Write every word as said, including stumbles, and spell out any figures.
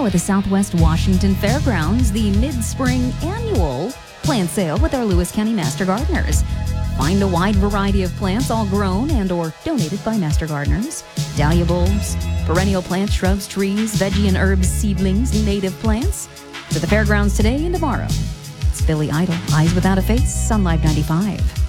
tomorrow at the Southwest Washington Fairgrounds, the mid-spring annual plant sale with our Lewis County Master Gardeners. Find a wide variety of plants, all grown and or donated by Master Gardeners. Dahlia bulbs, perennial plants, shrubs, trees, veggie and herbs, seedlings, native plants. To the fairgrounds today and tomorrow. It's Billy Idol, Eyes Without a Face, on Live ninety-five.